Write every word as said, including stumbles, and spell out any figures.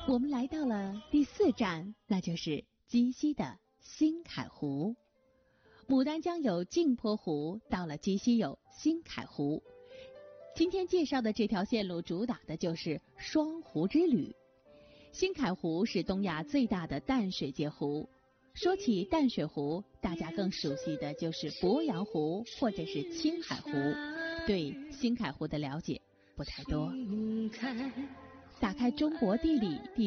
我们来到了第四站，那就是鸡西的新凯湖。牡丹江有镜泊湖，到了鸡西有新凯湖。今天介绍的这条线路主打的就是双湖之旅。新凯湖是东亚最大的淡水界湖。说起淡水湖，大家更熟悉的就是鄱阳湖或者是青海湖，对新凯湖的了解不太多。打开中国地理地